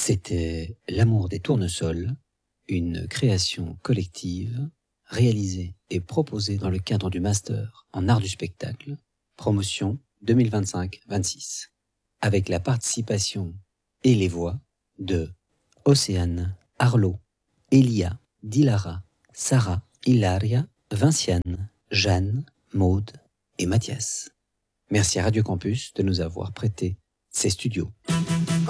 C'était L'amour des tournesols, une création collective réalisée et proposée dans le cadre du Master en art du spectacle, promotion 2025-26, avec la participation et les voix de Océane, Arlo, Elia, Dilara, Sarah, Hilaria, Vinciane, Jeanne, Maude et Mathias. Merci à Radio Campus de nous avoir prêté ses studios.